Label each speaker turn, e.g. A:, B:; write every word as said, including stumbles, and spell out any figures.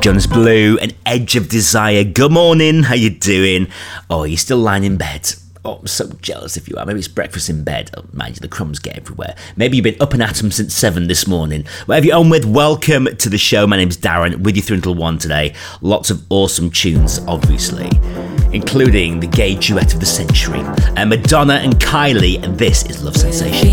A: Jonas Blue and Edge of Desire. Good morning, how you doing? Oh, you're still lying in bed. Oh, I'm so jealous if you are. Maybe it's breakfast in bed. Oh, mind you, the crumbs get everywhere. Maybe you've been up and at 'em since seven this morning. Whatever you're on with, welcome to the show. My name's Darren, with you through until one today. Lots of awesome tunes, obviously, including the gay duet of the century, uh, Madonna and Kylie, and this is Love Sensation.